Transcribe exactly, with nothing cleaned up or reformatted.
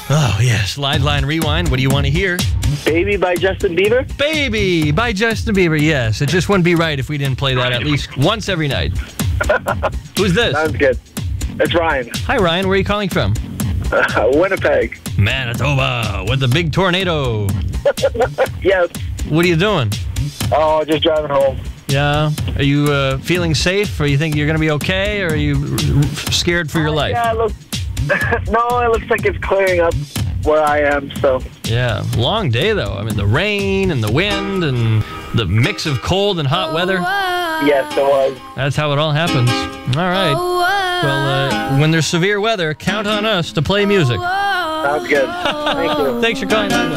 Oh, yes. Live Line Rewind. What do you want to hear? Baby by Justin Bieber? Baby by Justin Bieber, yes. It just wouldn't be right if we didn't play that at least once every night. Who's this? Sounds good. It's Ryan. Hi, Ryan. Where are you calling from? Uh, Winnipeg. Manitoba with the big tornado. Yes. What are you doing? Oh, just driving home. Yeah. Are you uh, feeling safe, or you think you're going to be okay, or are you r- r- scared for your Uh, life? Yeah, look. No, it looks like it's clearing up where I am, so. Yeah. Long day, though. I mean, the rain and the wind and the mix of cold and hot weather. Yes, it was. That's how it all happens. All right. Well, uh, when there's severe weather, count on us to play music. Sounds good. Thank you. Thanks for calling.